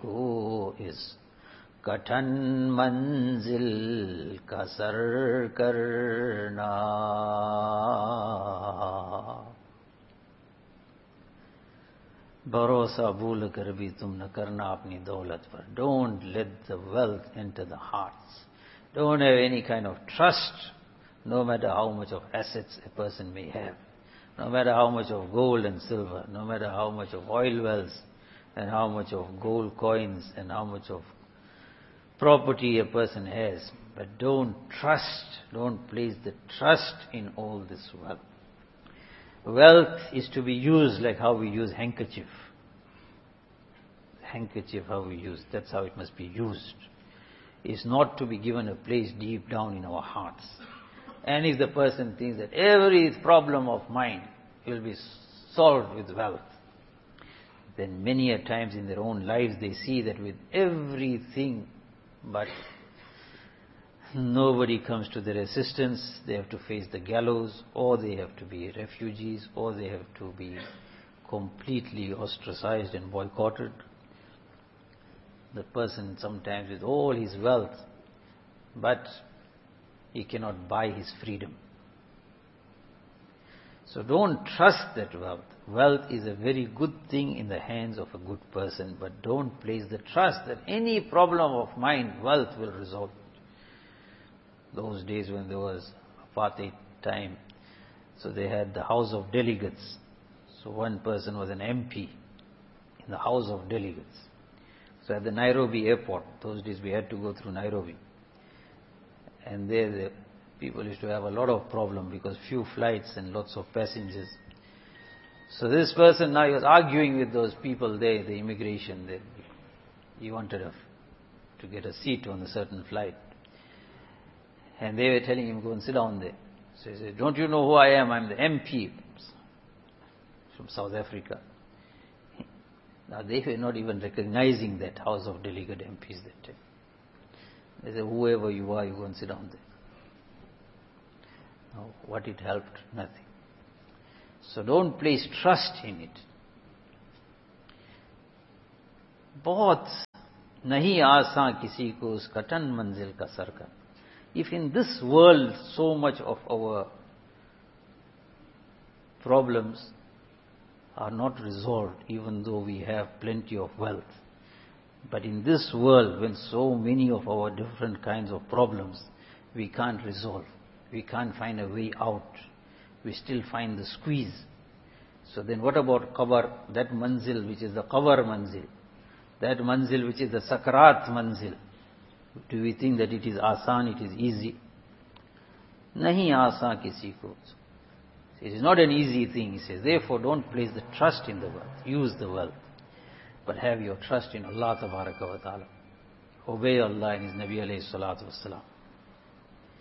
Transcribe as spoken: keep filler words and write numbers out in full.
को इस कठिन मंजिल का सर करना। भरोसा भूल कर भी तुम न करना अपनी दौलत पर. Don't let the wealth enter the hearts. Don't have any kind of trust, no matter how much of assets a person may have, no matter how much of gold and silver, no matter how much of oil wells and how much of gold coins and how much of property a person has. But don't trust, don't place the trust in all this wealth. Wealth is to be used like how we use handkerchief. Handkerchief, how we use, that's how it must be used. It's not to be given a place deep down in our hearts. And if the person thinks that every problem of mine will be solved with wealth, then many a times in their own lives they see that with everything, but nobody comes to their assistance. They have to face the gallows, or they have to be refugees, or they have to be completely ostracized and boycotted. The person sometimes with all his wealth, but he cannot buy his freedom. So don't trust that wealth. Wealth is a very good thing in the hands of a good person, but don't place the trust that any problem of mine, wealth will resolve it. Those days when there was apartheid time, so they had the House of Delegates. So one person was an M P in the House of Delegates. So at the Nairobi airport, those days we had to go through Nairobi. And there the people used to have a lot of problem because few flights and lots of passengers. So this person now, he was arguing with those people there, the immigration there. He wanted a, to get a seat on a certain flight. And they were telling him, go and sit down there. So he said, don't you know who I am? I'm the M P from South Africa. Now they were not even recognizing that House of Delegate M Ps that time. They said, whoever you are, you go and sit down there. Now, what it helped? Nothing. So don't place trust in it. बहुत नहीं आसान किसी को उस कठिन मंजिल का sir करना. If in this world so much of our problems are not resolved, even though we have plenty of wealth, but in this world when so many of our different kinds of problems we can't resolve, we can't find a way out, we still find the squeeze. So then what about qabr, that manzil which is the qabr manzil, that manzil which is the sakrat manzil? Do we think that it is asan, it is easy? Nahi asan kisi ko. It is not an easy thing, he says. Therefore, don't place the trust in the wealth. Use the wealth. But have your trust in Allah Tabaraka wa Ta'ala. Obey Allah and His Nabi alayhi salatu wasalam.